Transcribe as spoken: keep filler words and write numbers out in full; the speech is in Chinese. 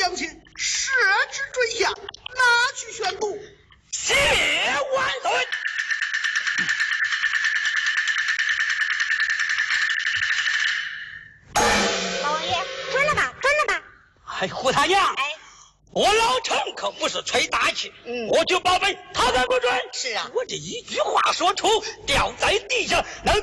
将军设置准下，拿去宣读。 谢万岁。 老王爷，准了吧？准了吧？ 哎，胡大娘， 哎， 我老陈可不是吹大气， 嗯， 我就保本，他准不准？ 是啊， 我这一句话说出，掉在地上能